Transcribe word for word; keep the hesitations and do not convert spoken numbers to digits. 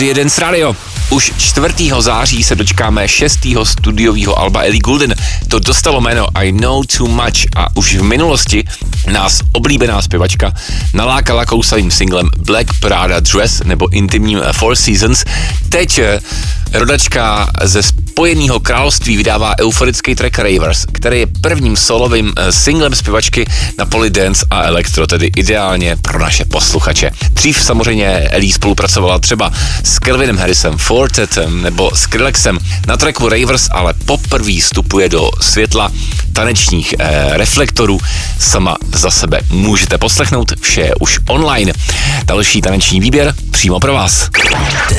Radio Dance Radio. Už čtvrtého září se dočkáme šestého studiového alba Ellie Goulding. To dostalo jméno I Know Too Much a už v minulosti nás oblíbená zpěvačka nalákala kousavým singlem Black Prada Dress nebo intimním Four Seasons. Teď rodačka ze Spojeného království vydává euforický track Ravers, který je prvním solovým singlem zpěvačky na poli dance a elektro, tedy ideálně pro naše posluchače. Dřív samozřejmě Ellie spolupracovala třeba s Calvinem Harrisem, Fortetem nebo Skrillexem. Na tracku Ravers ale poprvé vstupuje do světla tanečních eh, reflektorů. Sama za sebe můžete poslechnout, vše je už online. Další taneční výběr přímo pro vás.